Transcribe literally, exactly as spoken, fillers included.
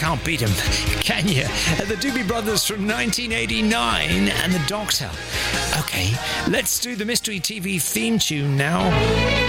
can't beat them, can you? The Doobie Brothers from nineteen eighty-nine and The Doctor. Okay, let's do the Mystery T V theme tune now.